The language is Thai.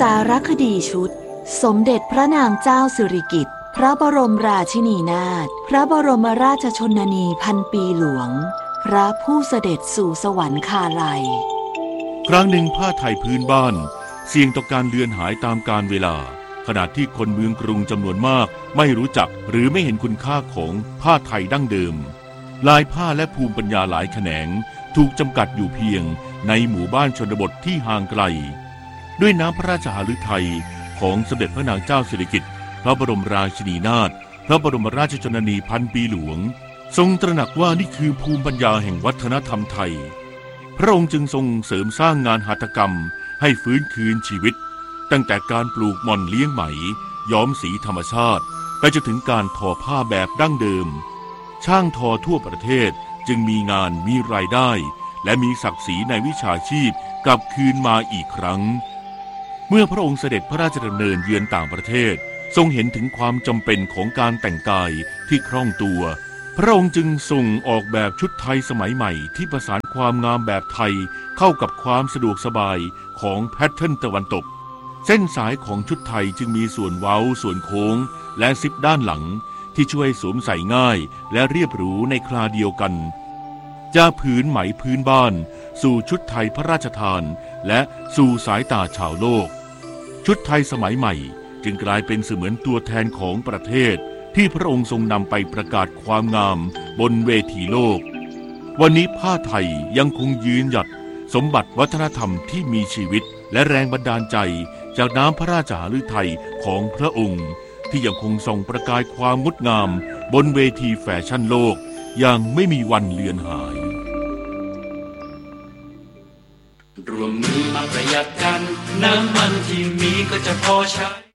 สารคดีชุดสมเด็จพระนางเจ้าสิริกิติ์พระบรมราชินีนาถพระบรมราชชนนีพันปีหลวงพระผู้เสด็จสู่สวรรคาลัยครั้งหนึ่งผ้าไทยพื้นบ้านเสี่ยงต่อการเลือนหายตามกาลเวลาขณะที่คนเมืองกรุงจำนวนมากไม่รู้จักหรือไม่เห็นคุณค่าของผ้าไทยดั้งเดิมลายผ้าและภูมิปัญญาหลายแขนงถูกจำกัดอยู่เพียงในหมู่บ้านชนบทที่ห่างไกลด้วยน้ำพระราชหฤทัยของสมเด็จพระนางเจ้าสิริกิติ์พระบรมราชินีนาถพระบรมราชชนนีพันปีหลวงทรงตระหนักว่านี่คือภูมิปัญญาแห่งวัฒนธรรมไทยพระองค์จึงทรงเสริมสร้างงานหัตถกรรมให้ฟื้นคืนชีวิตตั้งแต่การปลูกหม่อนเลี้ยงไหมย้อมสีธรรมชาติไปจนถึงการทอผ้าแบบดั้งเดิมช่างทอทั่วประเทศจึงมีงานมีรายได้และมีศักดิ์ศรีในวิชาชีพกลับคืนมาอีกครั้งเมื่อพระองค์เสด็จพระราชดำเนินเยือนต่างประเทศทรงเห็นถึงความจำเป็นของการแต่งกายที่คล่องตัวพระองค์จึงทรงออกแบบชุดไทยสมัยใหม่ที่ประสานความงามแบบไทยเข้ากับความสะดวกสบายของแพทเทิร์นตะวันตกเส้นสายของชุดไทยจึงมีส่วนเว้าส่วนโค้งและซิปด้านหลังที่ช่วยสวมใส่ง่ายและเรียบหรูในคราเดียวกันจากผืนไหมพื้นบ้านสู่ชุดไทยพระราชทานและสู่สายตาชาวโลกชุดไทยสมัยใหม่จึงกลายเป็นเสมือนตัวแทนของประเทศที่พระองค์ทรงนำไปประกาศความงามบนเวทีโลกวันนี้ผ้าไทยยังคงยืนหยัดสมบัติวัฒนธรรมที่มีชีวิตและแรงบันดาลใจจากน้ำพระราชหฤทัยของพระองค์ที่ยังคงส่องประกายความงดงามบนเวทีแฟชั่นโลกอย่างไม่มีวันเลือนหายรวมมือมาประหยัดกันน้ำมันที่มีก็จะพอใช้